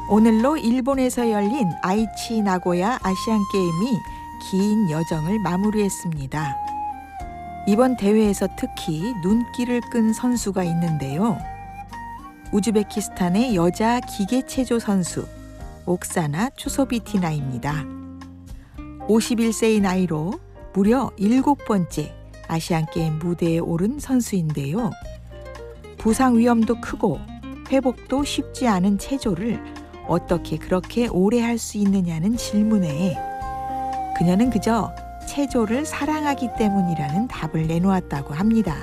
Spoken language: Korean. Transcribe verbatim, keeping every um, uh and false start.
오늘로 일본에서 열린 아이치 나고야 아시안게임이 긴 여정을 마무리했습니다. 이번 대회에서 특히 눈길을 끈 선수가 있는데요. 우즈베키스탄의 여자 기계체조 선수 옥사나 추소비티나입니다. 오십일 세의 나이로 무려 일곱 번째 아시안게임 무대에 오른 선수인데요. 부상 위험도 크고 회복도 쉽지 않은 체조를 어떻게 그렇게 오래 할 수 있느냐는 질문에 그녀는 그저 체조를 사랑하기 때문이라는 답을 내놓았다고 합니다.